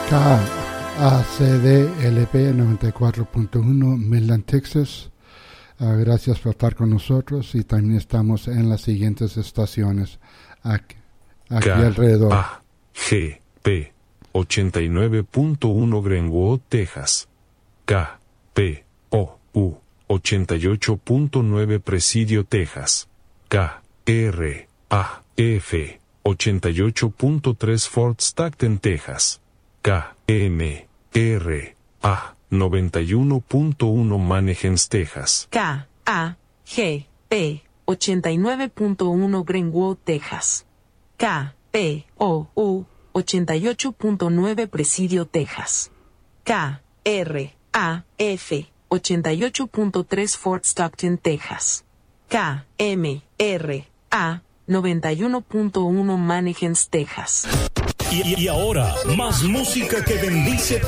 KACDLP 94.1 Midland, Texas. Gracias por estar con nosotros y también estamos en las siguientes estaciones aquí alrededor. KAGP 89.1 Greenwood, Texas. KPOU 88.9 Presidio, Texas. KRAF 88.3 Fort Stockton, Texas. KMRA 91.1 Mannheim, Texas. KAGP 89.1 Greenwood, Texas. KPOU 88.9 Presidio, Texas. KRAF 88.3 Fort Stockton, Texas. KMRA 91.1 Mannheim, Texas. Y ahora, más música que bendice